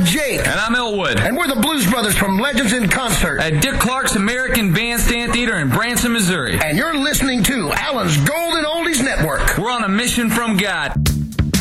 Jake. And I'm Elwood. And we're the Blues Brothers from Legends in Concert at Dick Clark's American Bandstand Theater in Branson, Missouri. And you're listening to Allen's Golden Oldies Network. We're on a mission from God.